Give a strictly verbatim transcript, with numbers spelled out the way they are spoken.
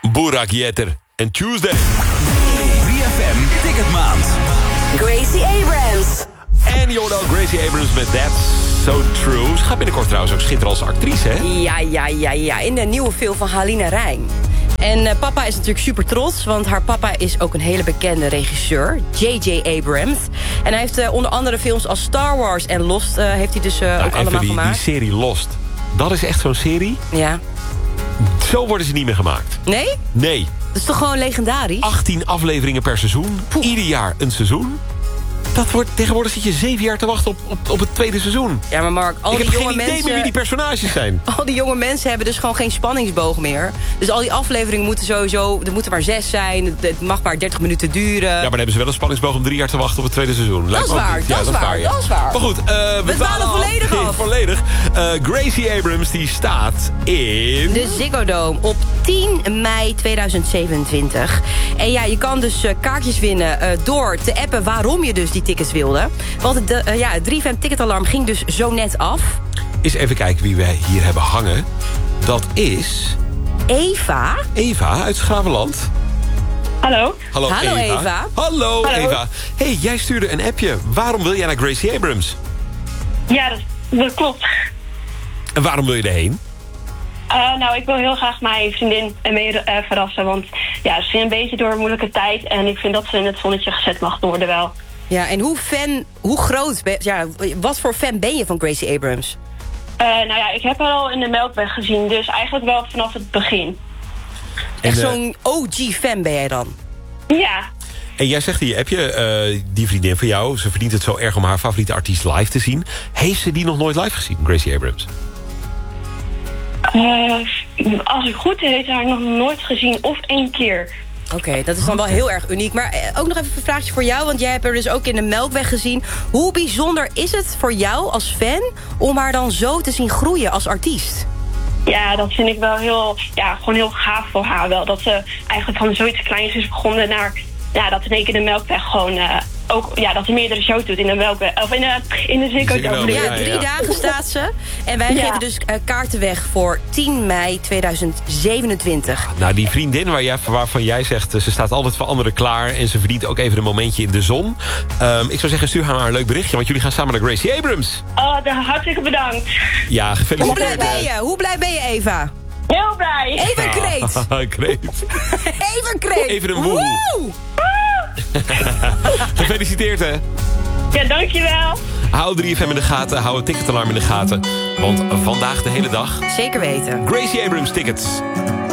Burak Yeter en Tuesday. drie F M Ticketmaand. Gracie Abrams. En Jordan Gracie Abrams met That's So True. Ze gaat binnenkort trouwens ook schitteren als actrice, hè? Ja, ja, ja, ja. In de nieuwe film van Halina Reijn. En uh, papa is natuurlijk super trots, want haar papa is ook een hele bekende regisseur, J J Abrams. En hij heeft uh, onder andere films als Star Wars en Lost uh, heeft hij dus uh, nou, ook allemaal die, gemaakt. Die serie Lost, dat is echt zo'n serie. Ja. Zo worden ze niet meer gemaakt. Nee? Nee. Dat is toch gewoon legendarisch? achttien afleveringen per seizoen. Poeh. Ieder jaar een seizoen. Dat wordt, tegenwoordig zit je zeven jaar te wachten op, op, op het tweede seizoen. Ja, maar Mark, al Ik die heb jonge geen idee mensen... meer wie die personages zijn. Al die jonge mensen hebben dus gewoon geen spanningsboog meer. Dus al die afleveringen moeten sowieso... Er moeten maar zes zijn, het- het mag maar dertig minuten duren. Ja, maar dan hebben ze wel een spanningsboog om drie jaar te wachten op het tweede seizoen. Lijkt is me ook waar, niet. dat is waar, ja. dat is waar. Maar goed, uh, we, We dwalen volledig af. af. volledig. Uh, Gracie Abrams die staat in... De Ziggo Dome op tien mei tweeduizend zevenentwintig. En ja, je kan dus uh, kaartjes winnen uh, door te appen waarom je dus die tickets wilde. Want het, uh, ja, het drie F M ticketalarm ging dus zo net af. Eens even kijken wie wij hier hebben hangen. Dat is... Eva. Eva uit Schravenland. Hallo. Hallo, Hallo, Eva. Eva. Hallo, Hallo. Eva. Hey, jij stuurde een appje. Waarom wil jij naar Gracie Abrams? Ja, dat, dat klopt. En waarom wil je erheen? Uh, nou, ik wil heel graag mijn vriendin ermee uh, verrassen. Want ja, ze is een beetje door een moeilijke tijd. En ik vind dat ze in het zonnetje gezet mag worden wel. Ja, en hoe fan, hoe groot, ben, ja, wat voor fan ben je van Gracie Abrams? Uh, nou ja, ik heb haar al in de Melkweg gezien. Dus eigenlijk wel vanaf het begin. Echt En, uh, zo'n O G-fan ben jij dan? Ja. En jij zegt in je appje, uh, die vriendin van jou... ze verdient het zo erg om haar favoriete artiest live te zien. Heeft ze die nog nooit live gezien, Gracie Abrams? Uh, als ik goed weet, haar nog nooit gezien. Of één keer. Oké, okay, dat is dan wel heel erg uniek. Maar eh, ook nog even een vraagje voor jou, want jij hebt haar dus ook in de Melkweg gezien. Hoe bijzonder is het voor jou als fan om haar dan zo te zien groeien als artiest? Ja, dat vind ik wel heel, ja, gewoon heel gaaf voor haar wel. Dat ze eigenlijk van zoiets kleins is begonnen naar, ja, dat in één keer de Melkweg gewoon... Uh, ook, ja, dat ze meerdere shows doet in de Melkweg, of in de, in de Ziggo Ziggo Dome. Dome, Ja, drie ja. dagen staat ze. En wij Ja. geven dus uh, kaarten weg voor tien mei tweeduizend zevenentwintig. Nou, die vriendin waar jij, waarvan jij zegt... ze staat altijd voor anderen klaar... en ze verdient ook even een momentje in de zon. Um, ik zou zeggen, stuur haar maar een leuk berichtje... want jullie gaan samen naar Gracie Abrams. Oh, de, hartstikke bedankt. Ja, Hoe gefeliciteerd. blij ben je? Hoe blij ben je, Eva? Heel blij. Even een kreet. Kreet. Even een kreet. Even een woehoe. Woe! Gefeliciteerd, hè. Ja, dankjewel. Hou drie F M in de gaten, hou het ticketalarm in de gaten. Want vandaag de hele dag... Zeker weten. Gracie Abrams tickets.